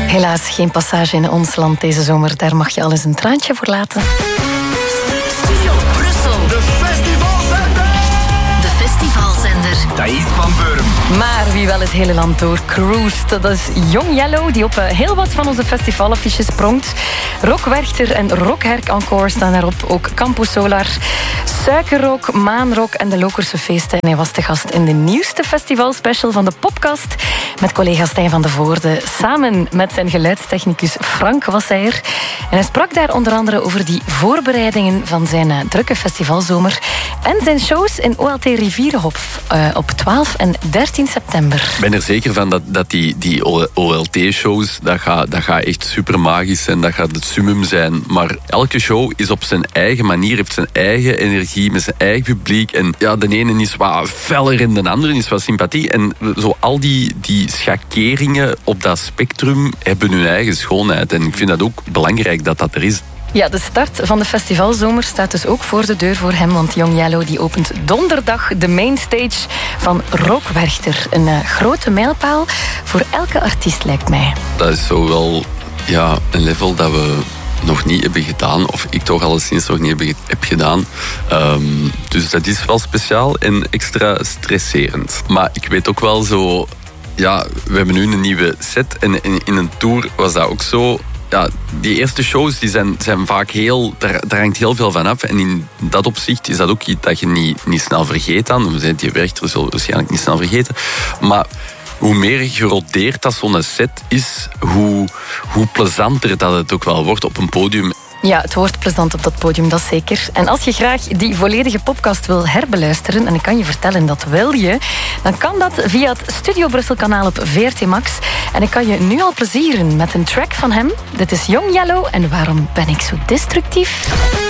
Helaas geen passage in ons land deze zomer. Daar mag je al eens een traantje voor laten. Studio Brussel. De festivalzender. De festivalzender. Thijs van Beuren. Maar wie wel het hele land door cruist, dat is Young Yellow, die op heel wat van onze festivalaffiches pronkt. Rock Werchter en Rock Herk Encore staan daarop. Ook Campo Solar, Suikerrock, Maanrock en de Lokerse Feesten. En hij was de gast in de nieuwste festivalspecial van de Popcast met collega Stijn van de Voorde. Samen met zijn geluidstechnicus Frank was hij er. En hij sprak daar onder andere over die voorbereidingen van zijn drukke festivalzomer en zijn shows in OLT Rivierenhof op 12 en 13 september. Ik ben er zeker van dat die OLT-shows, dat gaat echt super magisch zijn, dat gaat het summum zijn. Maar elke show is op zijn eigen manier, heeft zijn eigen energie, met zijn eigen publiek. En ja, de ene is wat feller en de andere is wat sympathie. En zo al die schakeringen op dat spectrum hebben hun eigen schoonheid. En ik vind dat ook belangrijk dat dat er is. Ja, de start van de festivalzomer staat dus ook voor de deur voor hem, want Young Yellow die opent donderdag de mainstage van Rock Werchter. Een grote mijlpaal voor elke artiest, lijkt mij. Dat is zo wel een level dat we nog niet hebben gedaan, of ik toch alleszins nog niet heb gedaan. Dus dat is wel speciaal en extra stresserend. Maar ik weet ook wel zo, we hebben nu een nieuwe set en in een tour was dat ook zo. Ja, die eerste shows die zijn vaak daar hangt heel veel van af. En in dat opzicht is dat ook iets dat je niet snel vergeet dan. Die Werchter zullen waarschijnlijk niet snel vergeten. Maar hoe meer gerodeerd dat zo'n set is, hoe plezanter dat het ook wel wordt op een podium. Ja, het wordt plezant op dat podium, dat zeker. En als je graag die volledige podcast wil herbeluisteren, en ik kan je vertellen, dat wil je, dan kan dat via het Studio Brussel kanaal op VRT Max. En ik kan je nu al plezieren met een track van hem. Dit is Young Yellow en waarom ben ik zo destructief?